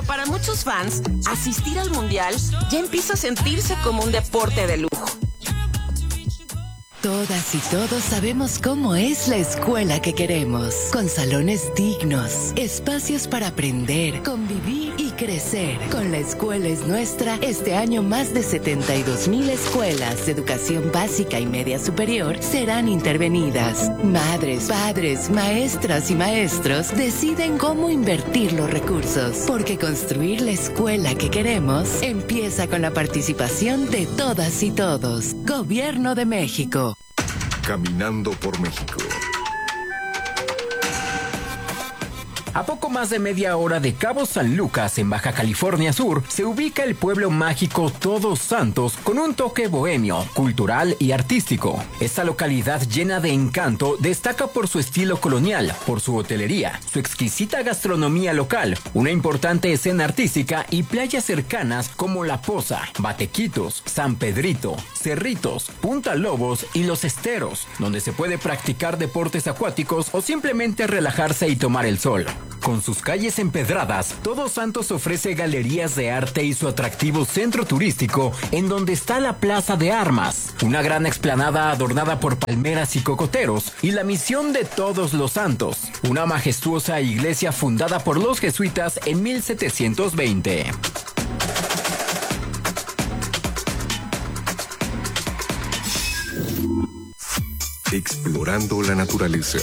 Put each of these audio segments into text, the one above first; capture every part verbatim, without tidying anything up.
para muchos fans, asistir al Mundial ya empieza a sentirse como un deporte de lujo. Todas y todos sabemos cómo es la escuela que queremos, con salones dignos, espacios para aprender, convivir y crecer. Con La Escuela es Nuestra, este año más de setenta y dos mil escuelas de educación básica y media superior serán intervenidas. Madres, padres, maestras y maestros deciden cómo invertir los recursos, porque construir la escuela que queremos empieza con la participación de todas y todos. Gobierno de México. Caminando por México. A poco más de media hora de Cabo San Lucas, en Baja California Sur, se ubica el pueblo mágico Todos Santos con un toque bohemio, cultural y artístico. Esta localidad llena de encanto destaca por su estilo colonial, por su hotelería, su exquisita gastronomía local, una importante escena artística y playas cercanas como La Poza, Batequitos, San Pedrito, Cerritos, Punta Lobos y Los Esteros, donde se puede practicar deportes acuáticos o simplemente relajarse y tomar el sol. Con sus calles empedradas, Todos Santos ofrece galerías de arte y su atractivo centro turístico, en donde está la Plaza de Armas, una gran explanada adornada por palmeras y cocoteros, y la Misión de Todos los Santos, una majestuosa iglesia fundada por los jesuitas en mil setecientos veinte. Explorando la naturaleza.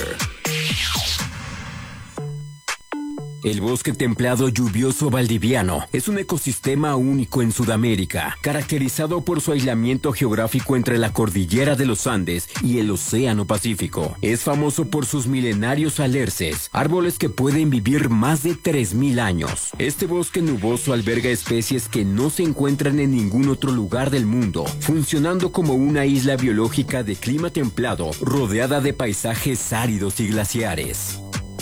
El bosque templado lluvioso valdiviano es un ecosistema único en Sudamérica, caracterizado por su aislamiento geográfico entre la cordillera de los Andes y el Océano Pacífico. Es famoso por sus milenarios alerces, árboles que pueden vivir más de tres mil años. Este bosque nuboso alberga especies que no se encuentran en ningún otro lugar del mundo, funcionando como una isla biológica de clima templado, rodeada de paisajes áridos y glaciares.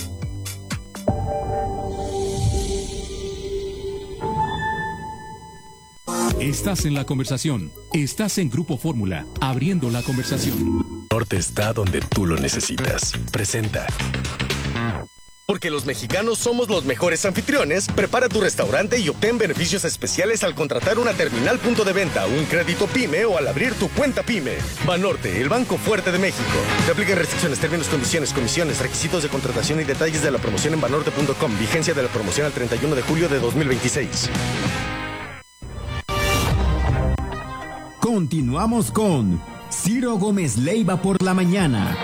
Estás en la conversación. Estás en Grupo Fórmula, abriendo la conversación. Norte está donde tú lo necesitas. Presenta. Porque los mexicanos somos los mejores anfitriones, prepara tu restaurante y obtén beneficios especiales al contratar una terminal punto de venta, un crédito PYME o al abrir tu cuenta PYME. Banorte, el banco fuerte de México. Te aplican restricciones, términos, condiciones, comisiones, requisitos de contratación y detalles de la promoción en banorte punto com. Vigencia de la promoción al treinta y uno de julio de dos mil veintiséis. Continuamos con Ciro Gómez Leiva por la mañana.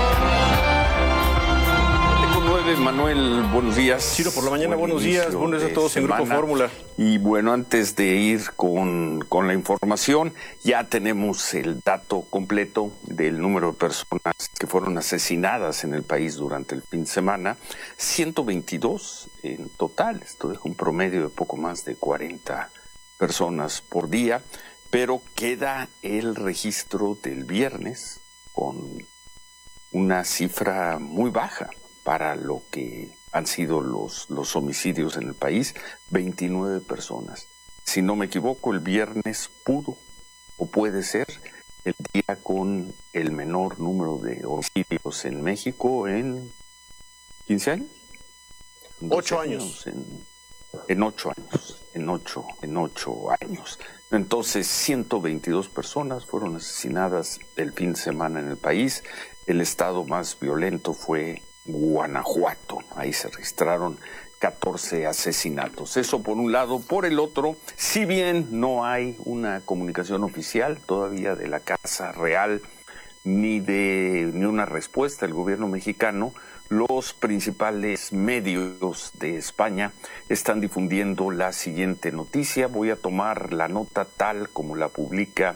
Manuel, buenos días. Ciro, por la mañana, Buen buenos días. Buenos días a todos en Grupo Fórmula. Y bueno, antes de ir con, con la información, ya tenemos el dato completo del número de personas que fueron asesinadas en el país durante el fin de semana. ciento veintidós en total. Esto deja un promedio de poco más de cuarenta personas por día. Pero queda el registro del viernes con una cifra muy baja para lo que han sido los, los homicidios en el país, veintinueve personas. Si no me equivoco, el viernes pudo o puede ser el día con el menor número de homicidios en México en quince años. Ocho años. En, en ocho años, en ocho, en ocho años. Entonces, ciento veintidós personas fueron asesinadas el fin de semana en el país. El estado más violento fue Guanajuato. Ahí se registraron catorce asesinatos. Eso por un lado. Por el otro, si bien no hay una comunicación oficial todavía de la Casa Real ni de ni una respuesta del gobierno mexicano, los principales medios de España están difundiendo la siguiente noticia. Voy a tomar la nota tal como la publica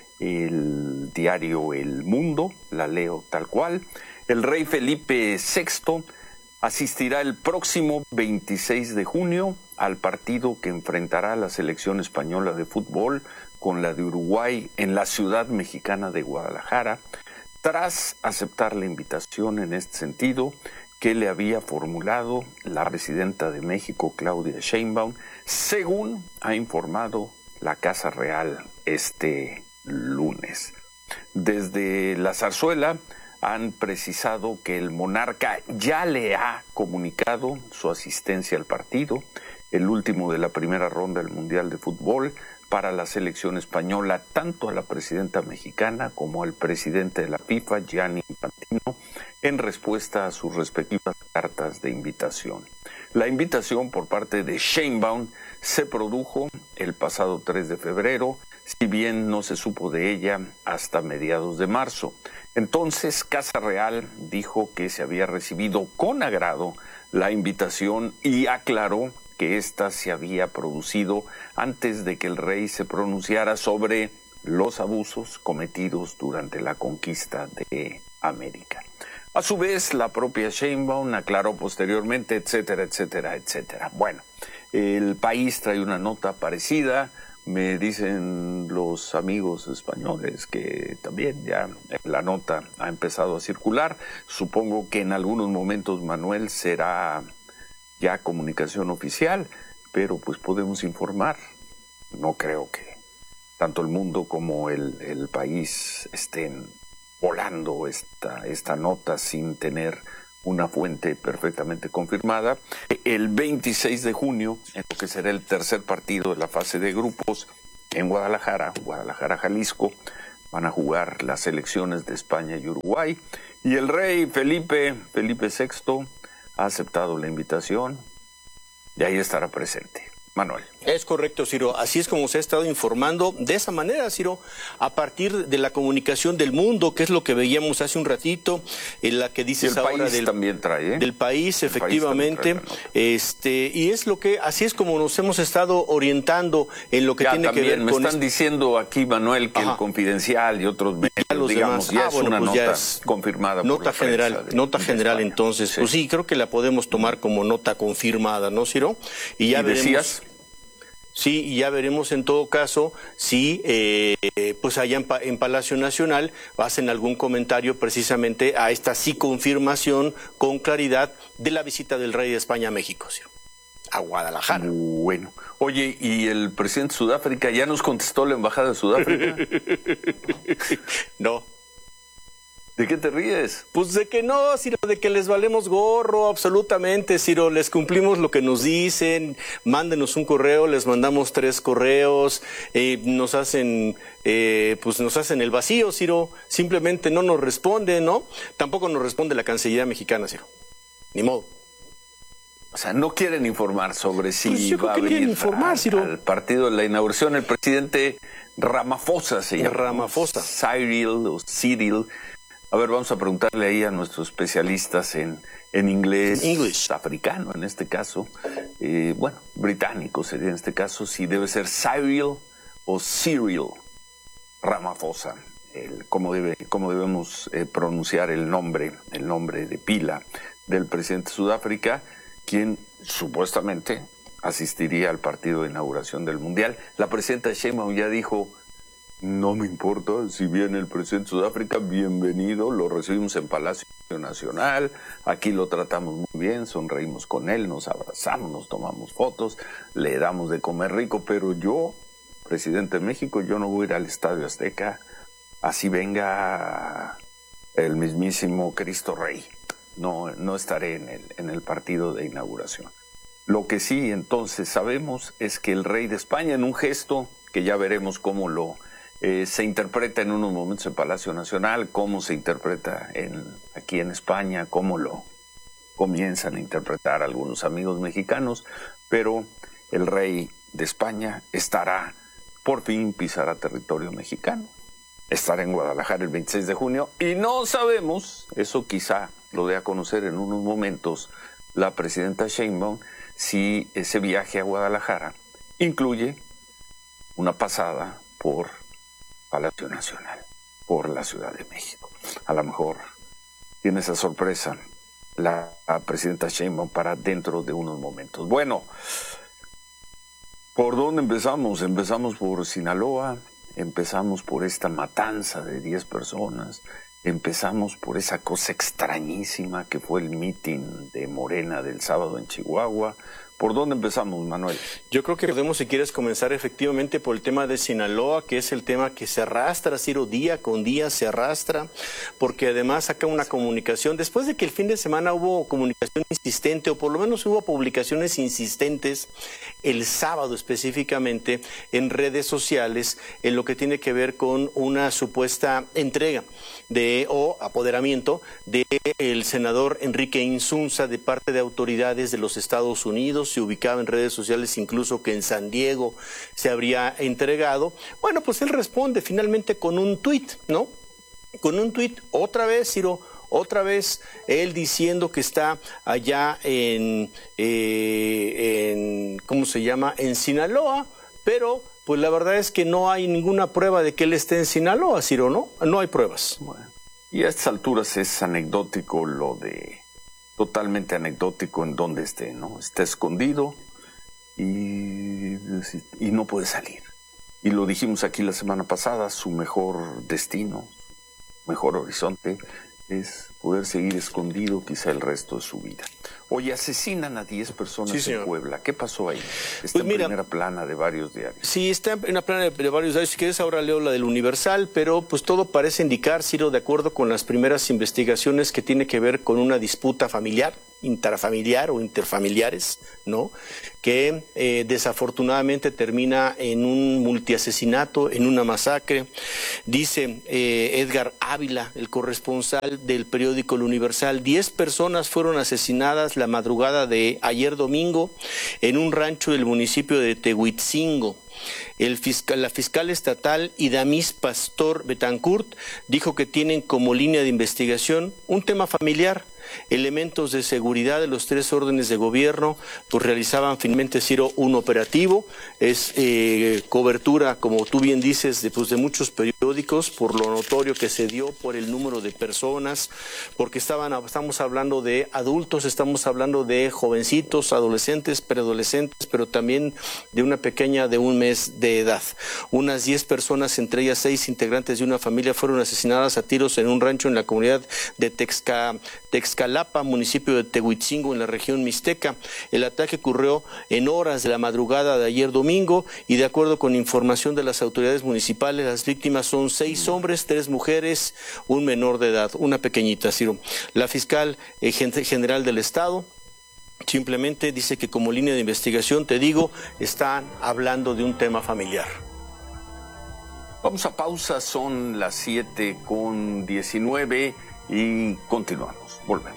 el diario El Mundo, la leo tal cual. El rey Felipe sexto asistirá el próximo veintiséis de junio al partido que enfrentará a la selección española de fútbol con la de Uruguay en la ciudad mexicana de Guadalajara, tras aceptar la invitación en este sentido que le había formulado la presidenta de México, Claudia Sheinbaum, según ha informado la Casa Real este lunes. Desde la zarzuela han precisado que el monarca ya le ha comunicado su asistencia al partido. el último de la primera ronda del Mundial de Fútbol para la selección española, tanto a la presidenta mexicana como al presidente de la FIFA, Gianni Infantino, en respuesta a sus respectivas cartas de invitación. La invitación por parte de Sheinbaum se produjo el pasado tres de febrero, si bien no se supo de ella hasta mediados de marzo. Entonces, Casa Real dijo que se había recibido con agrado la invitación y aclaró que ésta se había producido antes de que el rey se pronunciara sobre los abusos cometidos durante la conquista de América. A su vez, la propia Sheinbaum aclaró posteriormente, etcétera, etcétera, etcétera. Bueno, el País trae una nota parecida. Me dicen los amigos españoles que también ya la nota ha empezado a circular. Supongo que en algunos momentos, Manuel, será ya comunicación oficial, pero pues podemos informar. No creo que tanto el mundo como el, el país estén volando esta, esta nota sin tener una fuente perfectamente confirmada. El veintiséis de junio, en lo que será el tercer partido de la fase de grupos en Guadalajara, Guadalajara, Jalisco, van a jugar las selecciones de España y Uruguay. Y el rey Felipe, Felipe sexto, ha aceptado la invitación y ahí estará presente. Manuel. Es correcto, Ciro. Así es como se ha estado informando. De esa manera, Ciro, a partir de la comunicación del mundo, que es lo que veíamos hace un ratito, en la que dices el ahora país del, también trae, ¿eh? del país, el efectivamente. País este y es lo que, así es como nos hemos estado orientando en lo que ya, tiene también, que ver me con. Me este... están diciendo aquí, Manuel, que Ajá. el Confidencial y otros medios, ya los digamos, demás. ya ah, es bueno, una pues nota ya es confirmada. Nota por la general, de, nota de general, España. entonces, sí. pues sí, creo que la podemos tomar como nota confirmada, ¿no, Ciro? Y ya ¿Y veremos. Decías? Sí, y ya veremos en todo caso si eh, pues allá en, en Palacio Nacional hacen algún comentario precisamente a esta sí confirmación con claridad de la visita del rey de España a México, ¿sí? A Guadalajara. Bueno, oye, ¿y el presidente de Sudáfrica ya nos contestó la embajada de Sudáfrica? No. ¿De qué te ríes? Pues de que no, Ciro, de que les valemos gorro, absolutamente, Ciro, les cumplimos lo que nos dicen, mándenos un correo, les mandamos tres correos, eh, nos hacen, eh, pues nos hacen el vacío, Ciro, simplemente no nos responden, ¿no? Tampoco nos responde la Cancillería mexicana, Ciro, ni modo. O sea, no quieren informar sobre si pues yo va creo a que venir informar, Ciro. al partido de la inauguración el presidente Ramaphosa, se llama. Ramaphosa. Cyril o Cyril. A ver, vamos a preguntarle ahí a nuestros especialistas en, en inglés English. africano, en este caso, eh, bueno, británico sería en este caso, si debe ser Cyril o Cyril Ramaphosa, el, cómo, debe, cómo debemos eh, pronunciar el nombre, el nombre de pila del presidente de Sudáfrica, quien supuestamente asistiría al partido de inauguración del Mundial. La presidenta Sheinbaum ya dijo: no me importa, si viene el presidente de Sudáfrica, bienvenido, lo recibimos en Palacio Nacional, aquí lo tratamos muy bien, sonreímos con él, nos abrazamos, nos tomamos fotos, le damos de comer rico, pero yo, presidente de México, yo no voy a ir al Estadio Azteca, así venga el mismísimo Cristo Rey, no, no estaré en el, en el partido de inauguración. Lo que sí entonces sabemos es que el rey de España, en un gesto que ya veremos cómo lo Eh, se interpreta en unos momentos en Palacio Nacional, cómo se interpreta en, aquí en España, cómo lo comienzan a interpretar algunos amigos mexicanos, pero el rey de España estará, por fin pisará territorio mexicano, estará en Guadalajara el veintiséis de junio y no sabemos, eso quizá lo dé a conocer en unos momentos la presidenta Sheinbaum, si ese viaje a Guadalajara incluye una pasada por Palacio Nacional, por la Ciudad de México. A lo mejor tiene esa sorpresa la, la presidenta Sheinbaum para dentro de unos momentos. Bueno, ¿por dónde empezamos? Empezamos por Sinaloa, empezamos por esta matanza de diez personas, empezamos por esa cosa extrañísima que fue el mitin de Morena del sábado en Chihuahua, ¿Por dónde empezamos, Manuel? Yo creo que podemos, si quieres, comenzar efectivamente por el tema de Sinaloa, que es el tema que se arrastra, Ciro, día con día se arrastra, porque además saca una comunicación, después de que el fin de semana hubo comunicación insistente, o por lo menos hubo publicaciones insistentes, el sábado específicamente, en redes sociales, en lo que tiene que ver con una supuesta entrega de o apoderamiento de el senador Enrique Insunza de parte de autoridades de los Estados Unidos. Se ubicaba en redes sociales incluso que en San Diego se habría entregado. Bueno, pues él responde finalmente con un tuit, ¿no? Con un tuit, otra vez, Ciro, otra vez él diciendo que está allá en, eh, en, ¿cómo se llama? En Sinaloa, pero pues la verdad es que no hay ninguna prueba de que él esté en Sinaloa, Ciro, ¿no? No hay pruebas. Bueno, y a estas alturas es anecdótico lo de... totalmente anecdótico en donde esté, ¿no? Está escondido y, y no puede salir. Y lo dijimos aquí la semana pasada, su mejor destino, mejor horizonte, es poder seguir escondido quizá el resto de su vida. Oye, asesinan a diez personas sí, en Puebla. ¿Qué pasó ahí? Está pues en mira, primera plana de varios diarios. Sí, está en primera plana de varios diarios. Si quieres ahora leo la del Universal, pero pues todo parece indicar, Ciro, de acuerdo con las primeras investigaciones, que tiene que ver con una disputa familiar, intrafamiliar o interfamiliares, ¿no? Que eh, desafortunadamente termina en un multiasesinato, en una masacre. Dice eh, Edgar Ávila, el corresponsal del periódico El Universal, diez personas fueron asesinadas la madrugada de ayer domingo en un rancho del municipio de Tehuitzingo. El fiscal, la fiscal estatal Idamis Pastor Betancourt dijo que tienen como línea de investigación un tema familiar. Elementos de seguridad de los tres órdenes de gobierno pues realizaban finalmente, Ciro, un operativo. Es eh, cobertura, como tú bien dices, de, pues, de muchos periódicos por lo notorio que se dio, por el número de personas, porque estaban, estamos hablando de adultos, estamos hablando de jovencitos, adolescentes, preadolescentes, pero también de una pequeña de un mes de edad. Unas diez personas, entre ellas seis integrantes de una familia, fueron asesinadas a tiros en un rancho en la comunidad de Texca, Texcalapa, municipio de Tehuitzingo, en la región mixteca. El ataque ocurrió en horas de la madrugada de ayer domingo y, de acuerdo con información de las autoridades municipales, las víctimas son seis hombres, tres mujeres, un menor de edad, una pequeñita, Ciro. La fiscal eh, general del estado simplemente dice que como línea de investigación, te digo, están hablando de un tema familiar. Vamos a pausa, son las siete con diecinueve y continuamos, volvemos.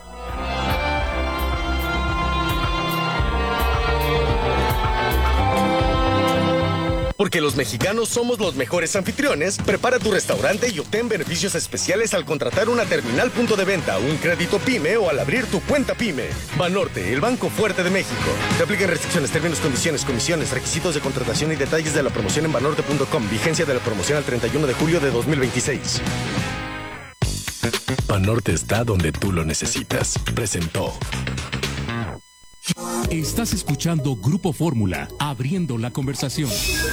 Porque los mexicanos somos los mejores anfitriones, prepara tu restaurante y obtén beneficios especiales al contratar una terminal punto de venta, un crédito PYME o al abrir tu cuenta PYME. Banorte, el banco fuerte de México. Te aplican restricciones, términos, condiciones, comisiones, requisitos de contratación y detalles de la promoción en banorte punto com. Vigencia de la promoción al treinta y uno de julio de dos mil veintiséis. Banorte está donde tú lo necesitas. Presentó. Estás escuchando Grupo Fórmula, abriendo la conversación.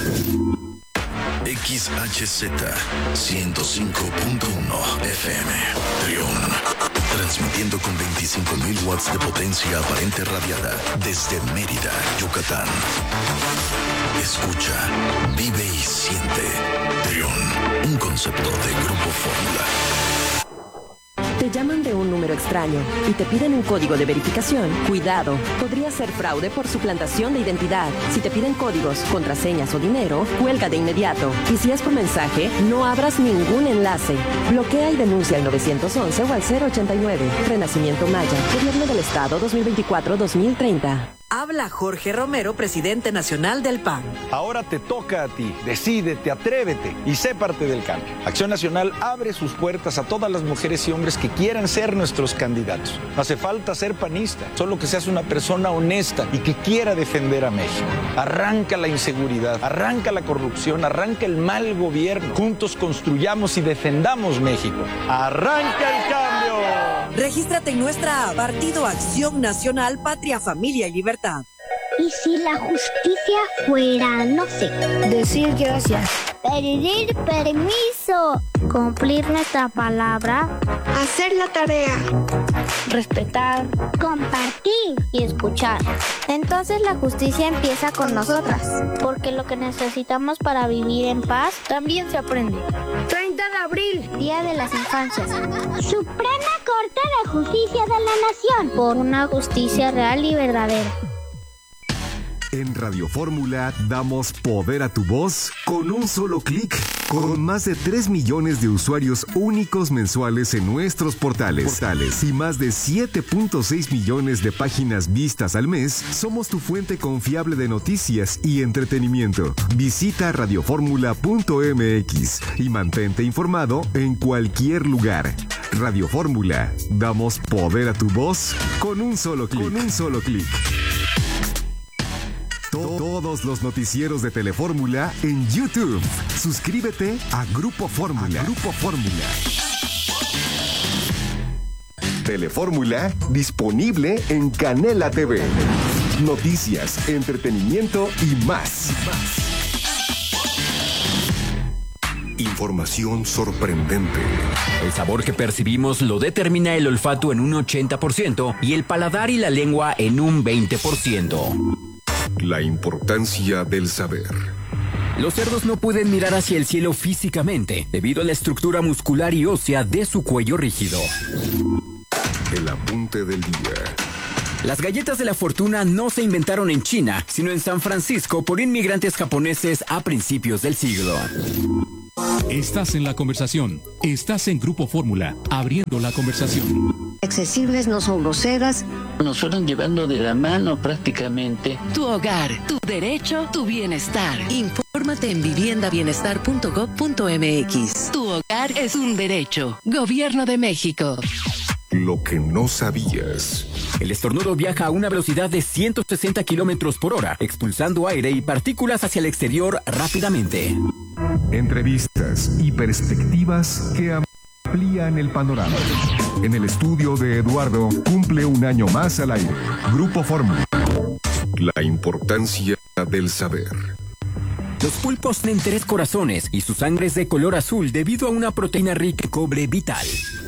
X H Z ciento cinco punto uno F M, Trión. Transmitiendo con veinticinco mil watts de potencia aparente radiada desde Mérida, Yucatán. Escucha, vive y siente. Trión, un concepto de Grupo Fórmula. Te llaman de un número extraño y te piden un código de verificación. Cuidado, podría ser fraude por suplantación de identidad. Si te piden códigos, contraseñas o dinero, cuelga de inmediato. Y si es por mensaje, no abras ningún enlace. Bloquea y denuncia al nueve once o al cero ochenta y nueve. Renacimiento Maya, Gobierno del Estado dos mil veinticuatro a dos mil treinta. Habla Jorge Romero, presidente nacional del P A N. Ahora te toca a ti. Decídete, atrévete y sé parte del cambio. Acción Nacional abre sus puertas a todas las mujeres y hombres que quieran ser nuestros candidatos. No hace falta ser panista, solo que seas una persona honesta y que quiera defender a México. Arranca la inseguridad, arranca la corrupción, arranca el mal gobierno. Juntos construyamos y defendamos México. ¡Arranca el cambio! Regístrate en nuestra app Partido Acción Nacional, Patria, Familia y Libertad. ¿Y si la justicia fuera, no sé, decir gracias, pedir permiso, cumplir nuestra palabra, hacer la tarea, respetar, compartir y escuchar. Entonces la justicia empieza con nosotras, porque lo que necesitamos para vivir en paz también se aprende. treinta de abril, Día de las Infancias. Suprema Corte de Justicia de la Nación, por una justicia real y verdadera. En Radio Fórmula damos poder a tu voz con un solo clic. Con más de tres millones de usuarios únicos mensuales en nuestros portales, portales y más de siete punto seis millones de páginas vistas al mes, somos tu fuente confiable de noticias y entretenimiento. Visita radioformula punto m x y mantente informado en cualquier lugar. Radio Fórmula, damos poder a tu voz con un solo clic. Con un solo clic. Todos los noticieros de Telefórmula en YouTube. Suscríbete a Grupo Fórmula. Grupo Fórmula. Telefórmula disponible en Canela T V. Noticias, entretenimiento y más. Información sorprendente. El sabor que percibimos lo determina el olfato en un ochenta por ciento y el paladar y la lengua en un veinte por ciento. La importancia del saber. Los cerdos no pueden mirar hacia el cielo físicamente, debido a la estructura muscular y ósea de su cuello rígido. El apunte del día. Las galletas de la fortuna no se inventaron en China, sino en San Francisco por inmigrantes japoneses a principios del siglo. Estás en la conversación. Estás en Grupo Fórmula, abriendo la conversación. Accesibles, no son groseras. Nos fueron llevando de la mano prácticamente. Tu hogar, tu derecho, tu bienestar. Infórmate en vivienda bienestar punto gob punto m x. Tu hogar es un derecho. Gobierno de México. Lo que no sabías. El estornudo viaja a una velocidad de ciento sesenta kilómetros por hora, expulsando aire y partículas hacia el exterior rápidamente. Entrevistas y perspectivas que amplían el panorama. En el estudio de Eduardo cumple un año más al aire. Grupo Fórmula. La importancia del saber. Los pulpos tienen tres corazones y su sangre es de color azul debido a una proteína rica en cobre vital.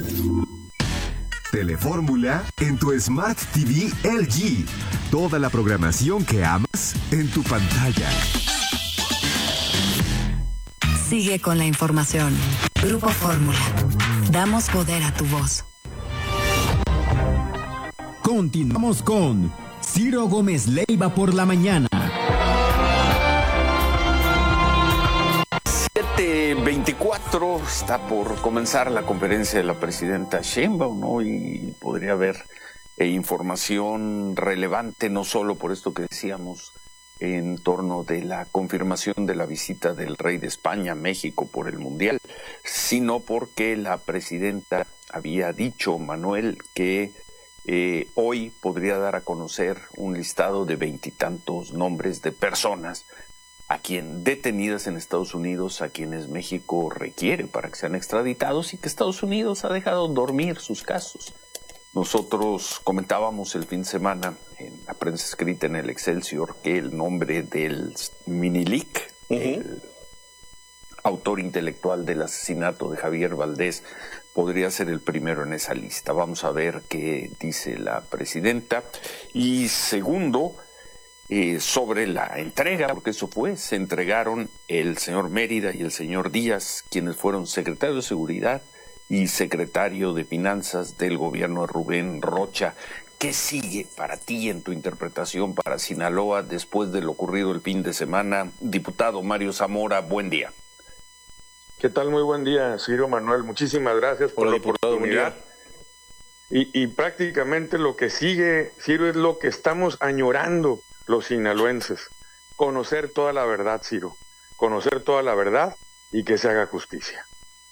Telefórmula en tu Smart T V L G. Toda la programación que amas en tu pantalla. Sigue con la información. Grupo Fórmula. Damos poder a tu voz. Continuamos con Ciro Gómez Leiva por la mañana. siete veinticuatro, está por comenzar la conferencia de la presidenta Sheinbaum, ¿no? Y podría haber eh, información relevante, no solo por esto que decíamos, en torno de la confirmación de la visita del rey de España a México por el Mundial, sino porque la presidenta había dicho, Manuel, que eh, hoy podría dar a conocer un listado de veintitantos nombres de personas a quien detenidas en Estados Unidos, a quienes México requiere para que sean extraditados y que Estados Unidos ha dejado dormir sus casos. Nosotros comentábamos el fin de semana en la prensa escrita en el Excelsior que el nombre del Minilic, uh-huh. el autor intelectual del asesinato de Javier Valdés, podría ser el primero en esa lista. Vamos a ver qué dice la presidenta. Y segundo, eh, sobre la entrega, porque eso fue, se entregaron el señor Mérida y el señor Díaz, quienes fueron secretarios de Seguridad y secretario de Finanzas del gobierno de Rubén Rocha. ¿Qué sigue para ti en tu interpretación para Sinaloa después de lo ocurrido el fin de semana? Diputado Mario Zamora, buen día. ¿Qué tal? Muy buen día, Ciro Manuel. Muchísimas gracias por Hola, la oportunidad. Y, y prácticamente lo que sigue, Ciro, es lo que estamos añorando los sinaloenses. Conocer toda la verdad, Ciro. Conocer toda la verdad y que se haga justicia.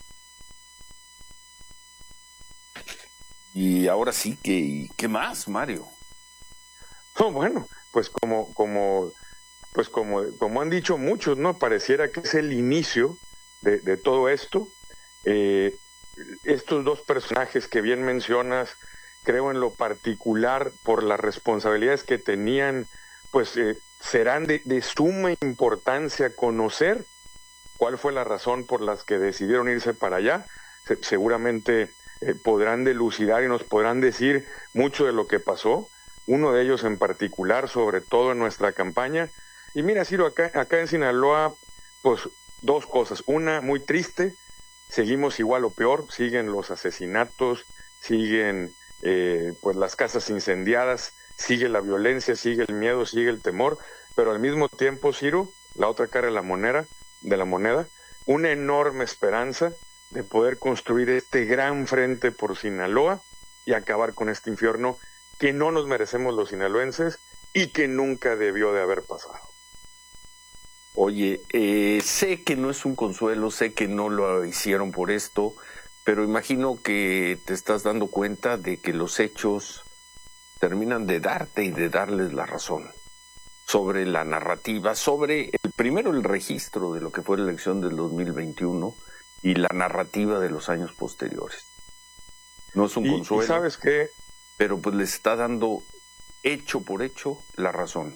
Y ahora sí, ¿qué, qué más, Mario? Oh, bueno, pues como, como, pues como, como han dicho muchos, ¿no? Pareciera que es el inicio de, de todo esto. Eh, estos dos personajes que bien mencionas, creo en lo particular por las responsabilidades que tenían, pues eh, serán de, de suma importancia conocer cuál fue la razón por las que decidieron irse para allá. Se, seguramente eh, podrán delucidar y nos podrán decir mucho de lo que pasó, uno de ellos en particular, sobre todo en nuestra campaña. Y mira, Ciro, acá, acá en Sinaloa, pues dos cosas. Una, muy triste, seguimos igual o peor, siguen los asesinatos, siguen eh, pues las casas incendiadas, sigue la violencia, sigue el miedo, sigue el temor, pero al mismo tiempo, Ciro, la otra cara de la moneda, de la moneda, una enorme esperanza de poder construir este gran frente por Sinaloa y acabar con este infierno que no nos merecemos los sinaloenses y que nunca debió de haber pasado. Oye, eh, sé que no es un consuelo, sé que no lo hicieron por esto, pero imagino que te estás dando cuenta de que los hechos terminan de darte y de darles la razón sobre la narrativa, sobre el primero el registro de lo que fue la elección del dos mil veintiuno y la narrativa de los años posteriores. No es un y, consuelo, ¿y sabes qué? Pero pues les está dando hecho por hecho la razón.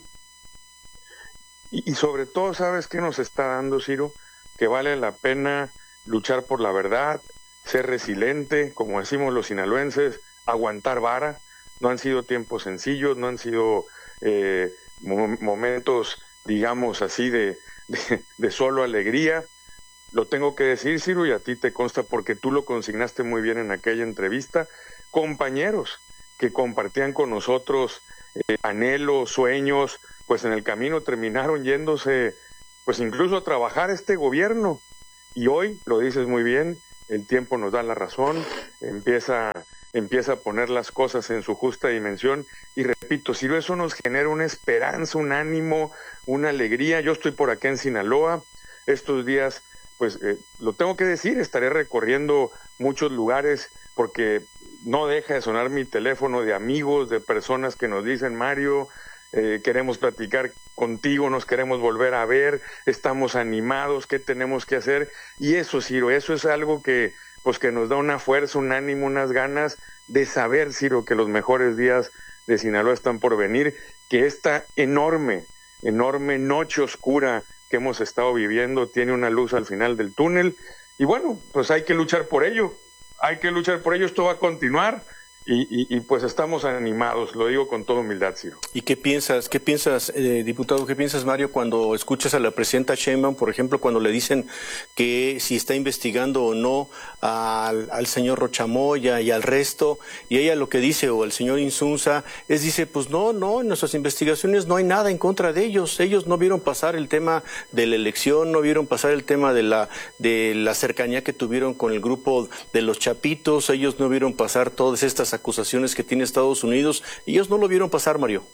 Y, y sobre todo, ¿sabes qué nos está dando, Ciro? Que vale la pena luchar por la verdad, ser resiliente, como decimos los sinaloenses, aguantar vara. No han sido tiempos sencillos, no han sido eh, mo momentos, digamos así, de, de, de solo alegría. Lo tengo que decir, Ciro, y a ti te consta porque tú lo consignaste muy bien en aquella entrevista. Compañeros que compartían con nosotros eh, anhelos, sueños, pues en el camino terminaron yéndose, pues incluso a trabajar este gobierno. Y hoy, lo dices muy bien, el tiempo nos da la razón, empieza, empieza a poner las cosas en su justa dimensión. Y repito, si eso nos genera una esperanza, un ánimo, una alegría. Yo estoy por acá en Sinaloa, estos días, pues eh, lo tengo que decir, estaré recorriendo muchos lugares porque no deja de sonar mi teléfono de amigos, de personas que nos dicen, Mario, eh, queremos platicar contigo, nos queremos volver a ver, estamos animados, ¿qué tenemos que hacer? Y eso, Ciro, eso es algo que, pues, que nos da una fuerza, un ánimo, unas ganas de saber, Ciro, que los mejores días de Sinaloa están por venir, que esta enorme, enorme noche oscura que hemos estado viviendo tiene una luz al final del túnel. Y bueno, pues hay que luchar por ello. Hay que luchar por ello, esto va a continuar y, y, y pues estamos animados, lo digo con toda humildad, Ciro. ¿Y qué piensas, qué piensas, eh, diputado, qué piensas, Mario, cuando escuchas a la presidenta Sheinbaum, por ejemplo, cuando le dicen que si está investigando o no al, al señor Rochamoya y al resto, y ella lo que dice, o el señor Insunza, es dice, pues no, no, en nuestras investigaciones no hay nada en contra de ellos, ellos no vieron pasar el tema de la elección, no vieron pasar el tema de la, de la cercanía que tuvieron con el grupo de los Chapitos, ellos no vieron pasar todas estas acusaciones que tiene Estados Unidos, ellos no lo vieron pasar, Mario.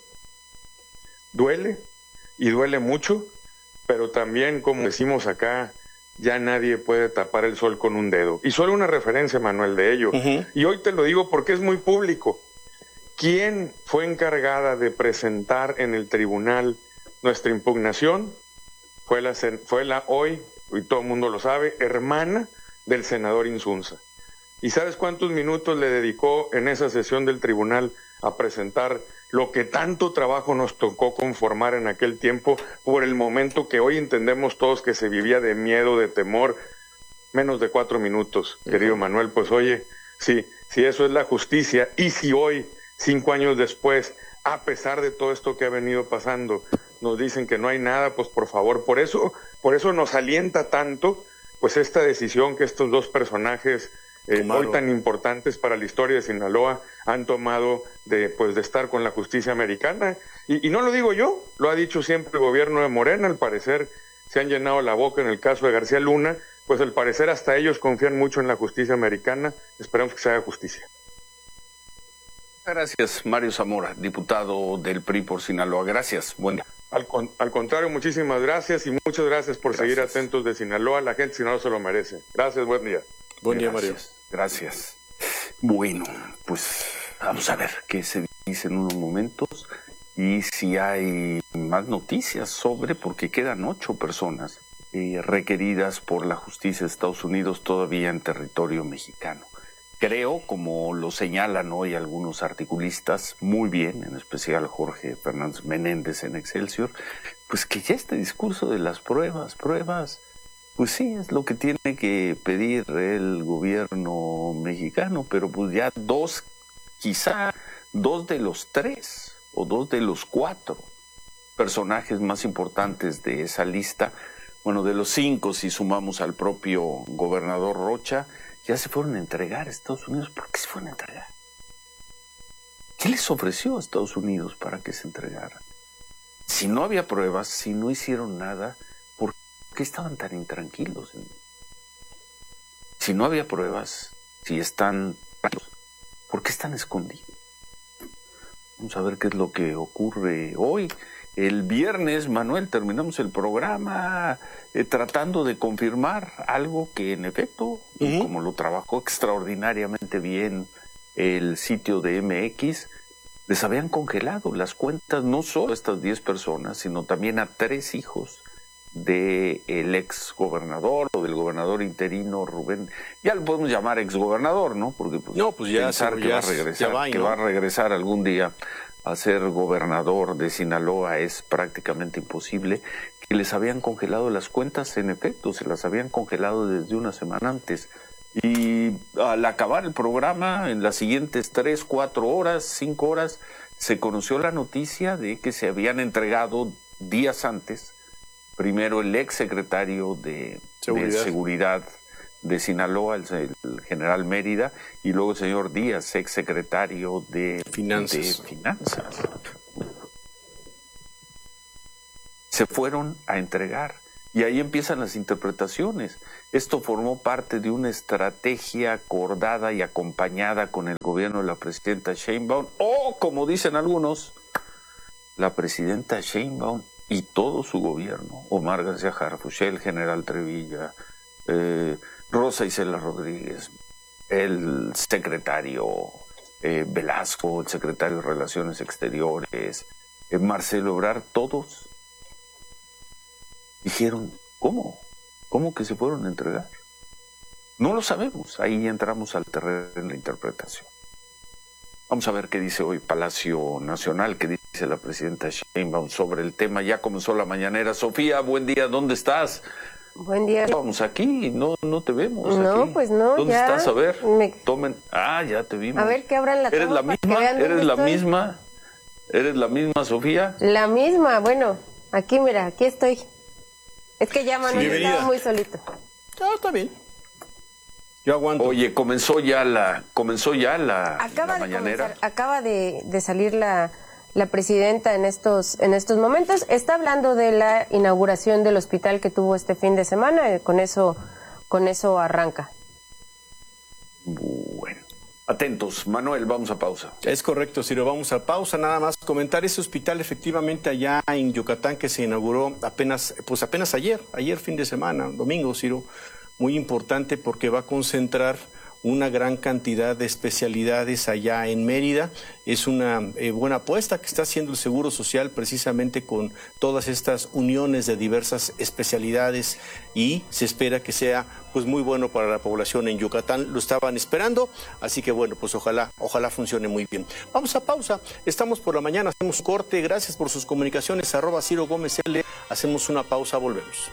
Duele, y duele mucho, pero también, como decimos acá, ya nadie puede tapar el sol con un dedo. Y solo una referencia, Manuel, de ello. Uh-huh. Y hoy te lo digo porque es muy público. ¿Quién fue encargada de presentar en el tribunal nuestra impugnación? Fue la, fue la hoy, y todo el mundo lo sabe, hermana del senador Insunza. ¿Y sabes cuántos minutos le dedicó en esa sesión del tribunal a presentar lo que tanto trabajo nos tocó conformar en aquel tiempo por el momento que hoy entendemos todos que se vivía de miedo, de temor? Menos de cuatro minutos, uh-huh. Querido Manuel. Pues oye, sí, si eso es la justicia, y si hoy, cinco años después, a pesar de todo esto que ha venido pasando, nos dicen que no hay nada, pues por favor, por eso, por eso nos alienta tanto, pues esta decisión que estos dos personajes Eh, hoy tan importantes para la historia de Sinaloa han tomado de, pues, de estar con la justicia americana. Y, y no lo digo yo, lo ha dicho siempre el gobierno de Morena. Al parecer se han llenado la boca en el caso de García Luna, pues al parecer hasta ellos confían mucho en la justicia americana. Esperamos que se haga justicia. Gracias, Mario Zamora, diputado del P R I por Sinaloa. Gracias, buen día. Al, con, al contrario, muchísimas gracias y muchas gracias por gracias. seguir atentos de Sinaloa. La gente de Sinaloa se lo merece. Gracias, buen día. Buen día, gracias, Mario. Gracias. Bueno, pues vamos a ver qué se dice en unos momentos y si hay más noticias sobre, porque quedan ocho personas eh, requeridas por la justicia de Estados Unidos todavía en territorio mexicano. Creo, como lo señalan hoy algunos articulistas, muy bien, en especial Jorge Fernández Menéndez en Excelsior, pues que ya este discurso de las pruebas, pruebas, Pues sí, es lo que tiene que pedir el gobierno mexicano, pero pues ya dos, quizá dos de los tres o dos de los cuatro personajes más importantes de esa lista, bueno, de los cinco si sumamos al propio gobernador Rocha, ya se fueron a entregar a Estados Unidos. ¿Por qué se fueron a entregar? ¿Qué les ofreció a Estados Unidos para que se entregaran? Si no había pruebas, si no hicieron nada, ¿por qué estaban tan intranquilos? Si no había pruebas, si están... ¿por qué están escondidos? Vamos a ver qué es lo que ocurre hoy. El viernes, Manuel, terminamos el programa eh, tratando de confirmar algo que en efecto, uh-huh. como lo trabajó extraordinariamente bien el sitio de M X, les habían congelado las cuentas, no solo a estas diez personas, sino también a tres hijos del ex gobernador o del gobernador interino Rubén, ya lo podemos llamar ex gobernador, ¿no? Porque pues, no, pues ya, pensar ya, que, va a regresar, va, ¿no? que va a regresar algún día a ser gobernador de Sinaloa es prácticamente imposible, que les habían congelado las cuentas, en efecto, se las habían congelado desde una semana antes. Y al acabar el programa, en las siguientes tres, cuatro horas, cinco horas, se conoció la noticia de que se habían entregado días antes, primero el ex secretario de Seguridad de, Seguridad de Sinaloa, el, el general Mérida, y luego el señor Díaz, ex secretario de Finanzas. de Finanzas. Se fueron a entregar. Y ahí empiezan las interpretaciones. Esto formó parte de una estrategia acordada y acompañada con el gobierno de la presidenta Sheinbaum, o, como dicen algunos, la presidenta Sheinbaum y todo su gobierno, Omar García Harfuch, el general Trevilla, eh, Rosa Isela Rodríguez, el secretario eh, Velasco, el secretario de Relaciones Exteriores, eh, Marcelo Ebrard, todos dijeron, ¿cómo? ¿Cómo que se fueron a entregar? No lo sabemos, ahí entramos al terreno de la interpretación. Vamos a ver qué dice hoy Palacio Nacional, qué dice la presidenta Sheinbaum sobre el tema. Ya comenzó la mañanera. Sofía, buen día, ¿dónde estás? Buen día. Vamos aquí, no, no te vemos. No, aquí. pues no, ¿Dónde ya estás? A ver, me... tomen. Ah, ya te vimos. A ver, que abran la ¿Eres la misma? ¿Eres la estoy. misma? ¿Eres la misma, Sofía? La misma, bueno, aquí mira, aquí estoy. Es que ya Manuel sí, estaba muy solito. No, está bien. Yo aguanto. Oye, comenzó ya la, comenzó ya la, acaba la de mañanera. Comenzar, acaba de, de salir la, la presidenta en estos, en estos momentos. Está hablando de la inauguración del hospital que tuvo este fin de semana. Eh, con eso, con eso arranca. Bueno. Atentos, Manuel, vamos a pausa. Es correcto, Ciro, vamos a pausa. Nada más comentar ese hospital efectivamente allá en Yucatán que se inauguró apenas, pues apenas ayer, ayer fin de semana, domingo, Ciro, muy importante porque va a concentrar una gran cantidad de especialidades allá en Mérida. Es una eh, buena apuesta que está haciendo el Seguro Social precisamente con todas estas uniones de diversas especialidades y se espera que sea pues muy bueno para la población en Yucatán. Lo estaban esperando, así que bueno, pues ojalá, ojalá funcione muy bien. Vamos a pausa, estamos por la mañana, hacemos corte, gracias por sus comunicaciones, arroba Ciro Gómez L, hacemos una pausa, volvemos.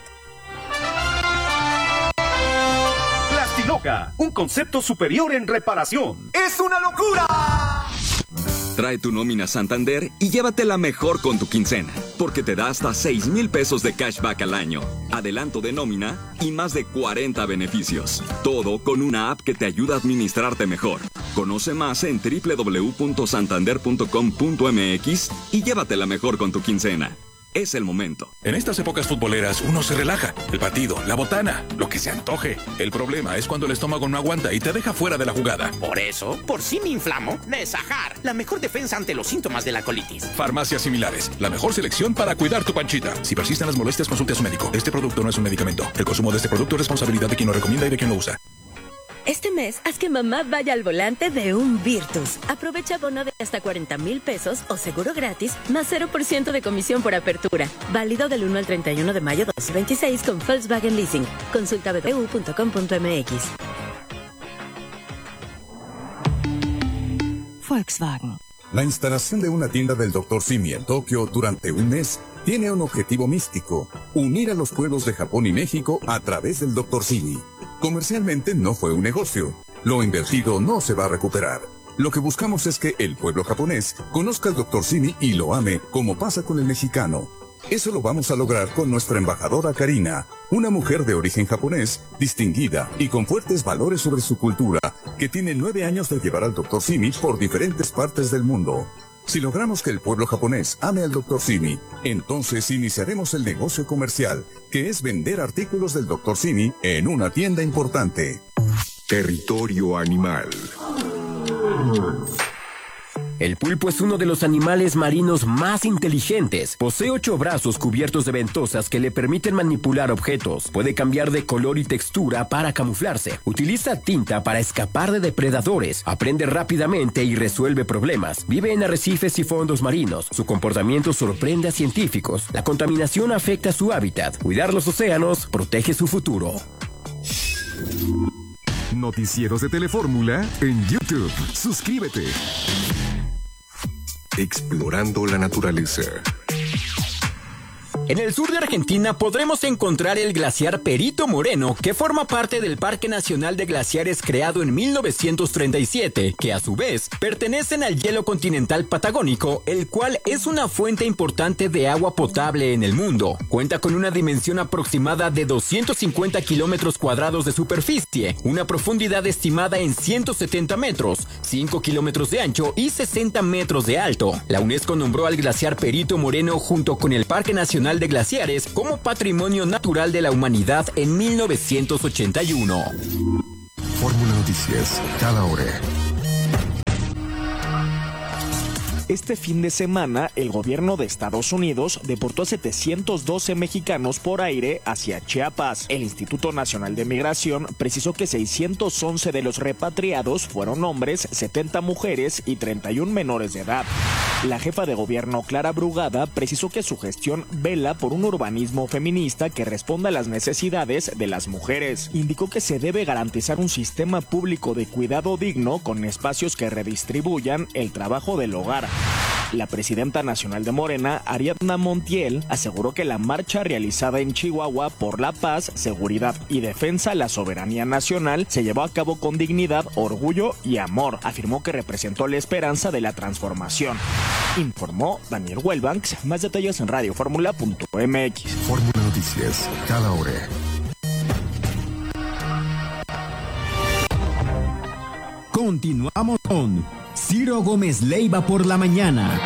Plastiloca, un concepto superior en reparación. ¡Es una locura! Trae tu nómina Santander y llévatela mejor con tu quincena, porque te da hasta seis mil pesos de cashback al año, adelanto de nómina y más de cuarenta beneficios. Todo con una app que te ayuda a administrarte mejor. Conoce más en doble u doble u doble u punto santander punto com punto m x y llévatela mejor con tu quincena. Es el momento. En estas épocas futboleras uno se relaja. El partido, la botana, lo que se antoje. El problema es cuando el estómago no aguanta y te deja fuera de la jugada. Por eso, por si me inflamo, Nesajar, la mejor defensa ante los síntomas de la colitis. Farmacias similares, la mejor selección para cuidar tu panchita. Si persisten las molestias, consulte a su médico. Este producto no es un medicamento. El consumo de este producto es responsabilidad de quien lo recomienda y de quien lo usa. Este mes, haz que mamá vaya al volante de un Virtus. Aprovecha bono de hasta cuarenta mil pesos o seguro gratis, más cero por ciento de comisión por apertura. Válido del uno al treinta y uno de mayo de dos mil veintiséis con Volkswagen Leasing. Consulta b b u punto com punto m x. Volkswagen. La instalación de una tienda del doctor Simi en Tokio durante un mes tiene un objetivo místico: unir a los pueblos de Japón y México a través del doctor Simi. Comercialmente no fue un negocio. Lo invertido no se va a recuperar. Lo que buscamos es que el pueblo japonés conozca al doctor Simi y lo ame, como pasa con el mexicano. Eso lo vamos a lograr con nuestra embajadora Karina, una mujer de origen japonés, distinguida y con fuertes valores sobre su cultura, que tiene nueve años de llevar al doctor Simi por diferentes partes del mundo. Si logramos que el pueblo japonés ame al doctor Simi, entonces iniciaremos el negocio comercial, que es vender artículos del doctor Simi en una tienda importante. Territorio animal. El pulpo es uno de los animales marinos más inteligentes. Posee ocho brazos cubiertos de ventosas que le permiten manipular objetos. Puede cambiar de color y textura para camuflarse. Utiliza tinta para escapar de depredadores. Aprende rápidamente y resuelve problemas. Vive en arrecifes y fondos marinos. Su comportamiento sorprende a científicos. La contaminación afecta su hábitat. Cuidar los océanos protege su futuro. Noticieros de Telefórmula en YouTube. Suscríbete. Explorando la naturaleza. En el sur de Argentina podremos encontrar el glaciar Perito Moreno, que forma parte del Parque Nacional de Glaciares creado en mil novecientos treinta y siete, que a su vez pertenecen al hielo continental patagónico, el cual es una fuente importante de agua potable en el mundo. Cuenta con una dimensión aproximada de doscientos cincuenta kilómetros cuadrados de superficie, una profundidad estimada en ciento setenta metros, cinco kilómetros de ancho y sesenta metros de alto. La UNESCO nombró al glaciar Perito Moreno junto con el Parque Nacional de Glaciares como Patrimonio Natural de la Humanidad en mil novecientos ochenta y uno. Fórmula Noticias, cada hora. Este fin de semana, el gobierno de Estados Unidos deportó a setecientos doce mexicanos por aire hacia Chiapas. El Instituto Nacional de Migración precisó que seiscientos once de los repatriados fueron hombres, setenta mujeres y treinta y uno menores de edad. La jefa de gobierno, Clara Brugada, precisó que su gestión vela por un urbanismo feminista que responda a las necesidades de las mujeres. Indicó que se debe garantizar un sistema público de cuidado digno con espacios que redistribuyan el trabajo del hogar. La presidenta nacional de Morena, Ariadna Montiel, aseguró que la marcha realizada en Chihuahua por la paz, seguridad y defensa de la soberanía nacional se llevó a cabo con dignidad, orgullo y amor. Afirmó que representó la esperanza de la transformación. Informó Daniel Huelbanks. Más detalles en radio fórmula punto m x. Fórmula Noticias, cada hora. Continuamos con Ciro Gómez Leiva por la mañana.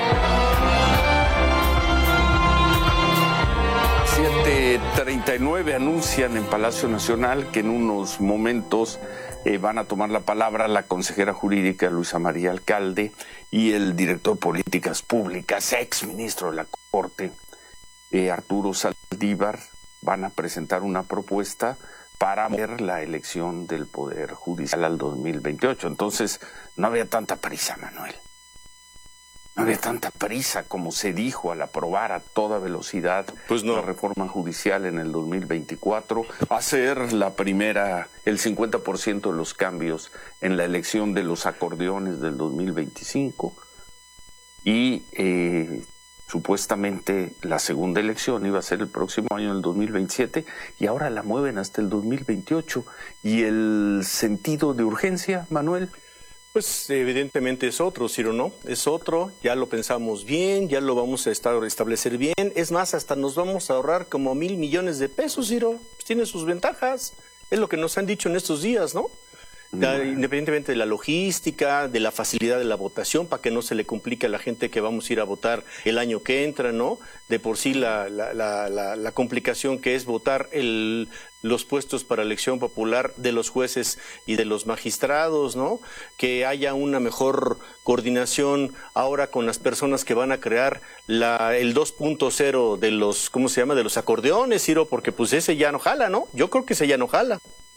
siete treinta y nueve anuncian en Palacio Nacional que en unos momentos eh, van a tomar la palabra la consejera jurídica Luisa María Alcalde y el director de Políticas Públicas, ex ministro de la Corte, eh, Arturo Saldívar. Van a presentar una propuesta para ver la elección del Poder Judicial al dos mil veintiocho. Entonces, no había tanta prisa, Manuel. No había tanta prisa como se dijo al aprobar a toda velocidad pues no. la reforma judicial en el dos mil veinticuatro, hacer la primera, el cincuenta por ciento de los cambios en la elección de los acordeones del dos mil veinticinco y eh, supuestamente la segunda elección iba a ser el próximo año, el dos mil veintisiete, y ahora la mueven hasta el dos mil veintiocho. ¿Y el sentido de urgencia, Manuel? Pues evidentemente es otro, Ciro, ¿no? Es otro, ya lo pensamos bien, ya lo vamos a estar, establecer bien. Es más, hasta nos vamos a ahorrar como mil millones de pesos, Ciro. Pues tiene sus ventajas. Es lo que nos han dicho en estos días, ¿no? Da, independientemente de la logística, de la facilidad de la votación, para que no se le complique a la gente que vamos a ir a votar el año que entra, ¿no? De por sí la, la, la, la, la complicación que es votar el, los puestos para elección popular de los jueces y de los magistrados, ¿no? Que haya una mejor coordinación ahora con las personas que van a crear la, el dos punto cero de los, ¿cómo se llama? De los acordeones, Ciro, porque pues ese ya no jala, ¿no? Yo creo que ese ya no jala.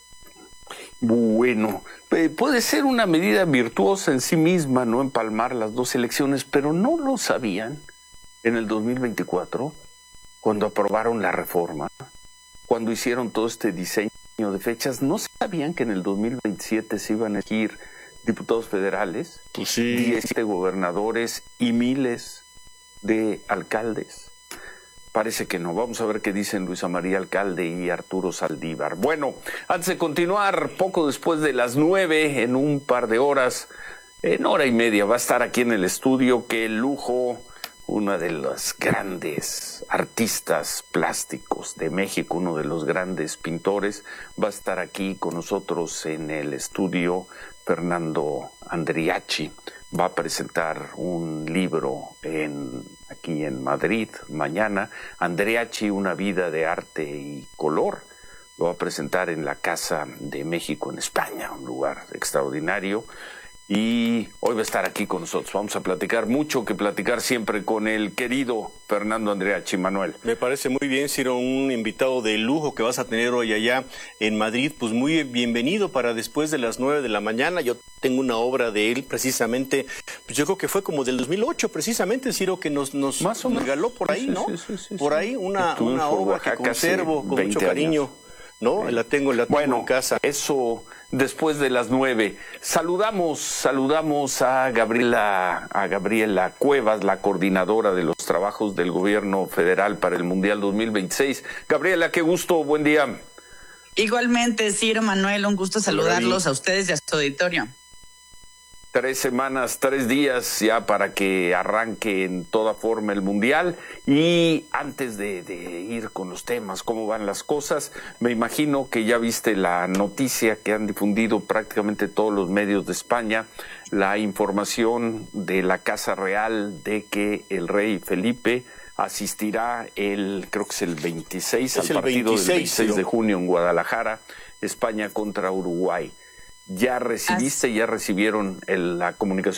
Bueno, puede ser una medida virtuosa en sí misma, no empalmar las dos elecciones, pero no lo sabían en el dos mil veinticuatro, cuando aprobaron la reforma, cuando hicieron todo este diseño de fechas, no sabían que en el dos mil veintisiete se iban a elegir diputados federales, pues sí. diecisiete gobernadores y miles de alcaldes. Parece que no. Vamos a ver qué dicen Luisa María Alcalde y Arturo Saldívar. Bueno, antes de continuar, poco después de las nueve, en un par de horas, en hora y media, va a estar aquí en el estudio. Qué lujo, una de las grandes artistas plásticos de México, uno de los grandes pintores, va a estar aquí con nosotros en el estudio. Fernando Andriachi va a presentar un libro en, aquí en Madrid mañana. Andriachi, una vida de arte y color. Lo va a presentar en la Casa de México en España, un lugar extraordinario. Y hoy va a estar aquí con nosotros. Vamos a platicar mucho que platicar siempre con el querido Fernando Andriachi. Manuel. Me parece muy bien, Ciro, un invitado de lujo que vas a tener hoy allá en Madrid. Pues muy bienvenido para después de las nueve de la mañana. Yo tengo una obra de él precisamente, pues yo creo que fue como del dos mil ocho precisamente, Ciro, que nos, nos Más o menos. regaló por ahí, sí, ¿no? Sí, sí, sí, por sí. ahí una, Estuvimos una por obra que Oaxaca conservo con mucho cariño. años. ¿No? La tengo, la tengo bueno, en casa. Eso después de las nueve. Saludamos, saludamos a Gabriela, a Gabriela Cuevas, la coordinadora de los trabajos del gobierno federal para el Mundial dos mil veintiséis. Gabriela, qué gusto, buen día. Igualmente, Ciro, Manuel, un gusto saludarlos a ustedes y a su auditorio. Tres semanas, tres días ya para que arranque en toda forma el Mundial. Y antes de, de ir con los temas, cómo van las cosas, me imagino que ya viste la noticia que han difundido prácticamente todos los medios de España, la información de la Casa Real de que el rey Felipe asistirá el, creo que es el veintiséis, es al el partido veintiséis, del veintiséis ¿no? de junio en Guadalajara, España contra Uruguay. ¿Ya recibiste, ya recibieron el, la comunicación